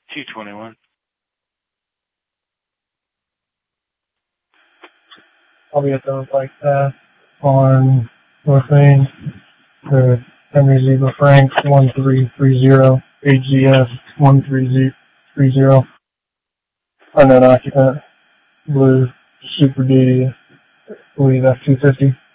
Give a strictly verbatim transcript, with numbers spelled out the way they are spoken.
two twenty-one. I'll be at the bike path on North Main. The Henry Ziegler Franks one three three zero, H Z F one three three zero. Unknown occupant, blue Super Duty, I believe F two fifty.